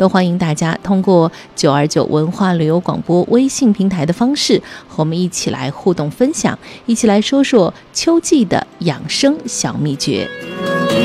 都欢迎大家通过929文化旅游广播微信平台的方式和我们一起来互动分享，一起来说说秋季的养生小秘诀。